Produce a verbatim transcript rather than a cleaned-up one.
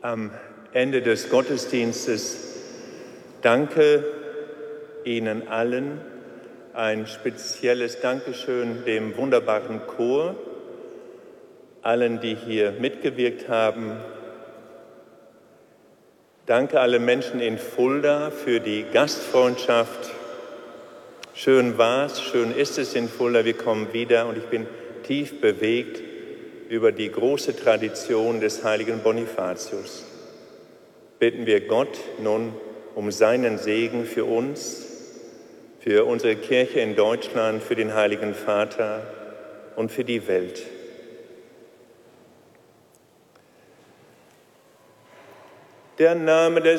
am Ende des Gottesdienstes. Danke Ihnen allen. Ein spezielles Dankeschön dem wunderbaren Chor, allen, die hier mitgewirkt haben. Danke allen Menschen in Fulda für die Gastfreundschaft. Schön war's, schön ist es in Fulda, wir kommen wieder und ich bin tief bewegt über die große Tradition des heiligen Bonifatius. Bitten wir Gott nun um seinen Segen für uns, für unsere Kirche in Deutschland, für den Heiligen Vater und für die Welt. Der Name des